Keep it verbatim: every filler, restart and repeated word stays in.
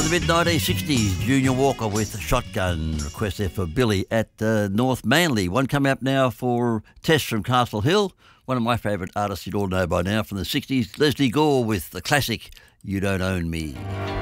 the mid nineteen sixties, Junior Walker with Shotgun. Request there for Billy at uh, North Manly. One coming up now for Tess from Castle Hill. One of my favourite artists you'd all know by now from the sixties, Leslie Gore with the classic You Don't Own Me.